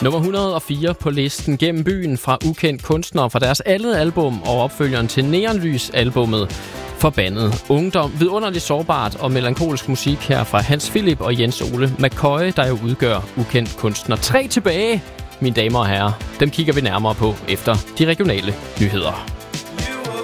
Nummer 104 på listen Gennem byen fra Ukendt Kunstner fra deres andet album og opfølgeren til Neonlys-albummet Forbandet Ungdom. Vidunderligt sårbart og melankolsk musik her fra Hans Philip og Jens Ole McCoy, der jo udgør Ukendt Kunstner. 3 tilbage, mine damer og herrer. Dem kigger vi nærmere på efter de regionale nyheder.